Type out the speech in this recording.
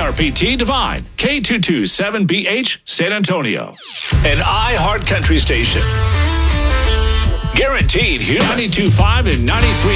WRPT Divine, K227BH, San Antonio. An iHeart Country station. Guaranteed 92.5 and 93